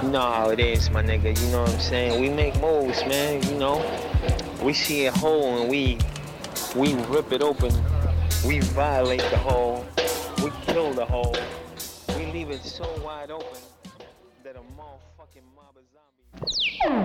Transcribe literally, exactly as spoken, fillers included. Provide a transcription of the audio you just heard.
You know how it is, my nigga. You know what I'm saying? We make moves, man. You know, we see a hole and we we rip it open. We violate the hole. We kill the hole. We leave it so wide open that a motherfucking mob of zombies.